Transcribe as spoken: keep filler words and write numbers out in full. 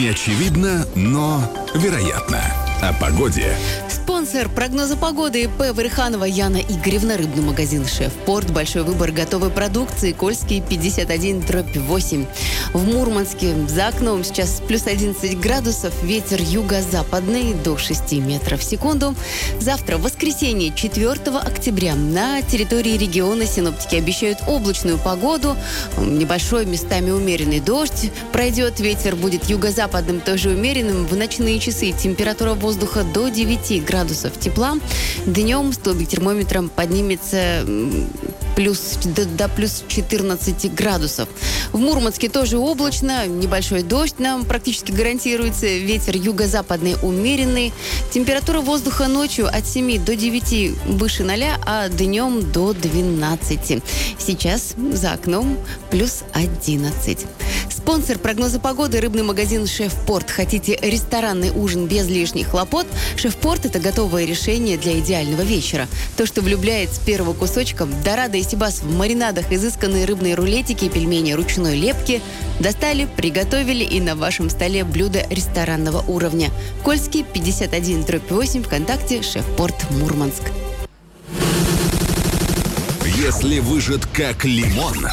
Не очевидно, но вероятно. О погоде. Спонсор прогноза погоды ИП Вариханова Яна Игоревна, рыбный магазин «Шеф-Порт». Большой выбор готовой продукции. Кольский пятьдесят один дробь восемь. В Мурманске за окном сейчас плюс одиннадцать градусов. Ветер юго-западный до шести метров в секунду. Завтра, в воскресенье, четвёртого октября, на территории региона синоптики обещают облачную погоду. Небольшой, местами умеренный дождь пройдет. Ветер будет юго-западным, тоже умеренным. В ночные часы температура воздуха до девяти градусов тепла. Днем столбик термометра поднимется плюс, до, до плюс четырнадцати градусов. В Мурманске тоже облачно, небольшой дождь нам практически гарантируется. Ветер юго-западный умеренный. Температура воздуха ночью от семи до девяти выше ноля, а днем до двенадцати. Сейчас за окном плюс одиннадцать. Спонсор прогноза погоды — рыбный магазин «Шеф-Порт». Хотите ресторанный ужин без лишних хлопот? «Шеф-Порт» — это готовое решение для идеального вечера. То, что влюбляет с первого кусочка. Дорадо и сибас в маринадах, изысканные рыбные рулетики и пельмени ручной лепки. Достали, приготовили, и на вашем столе блюдо ресторанного уровня. Кольский пятьдесят один дробь восемь, ВКонтакте «Шеф-Порт Мурманск». Если выжат как лимон,